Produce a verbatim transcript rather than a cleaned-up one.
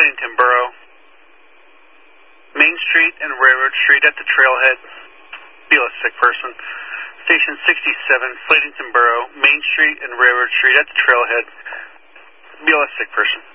Flatington Borough, Main Street and Railroad Street at the trailhead. Feel a sick person. Station sixty-seven, Flatington Borough, Main Street and Railroad Street at the trailhead. Feel a sick person.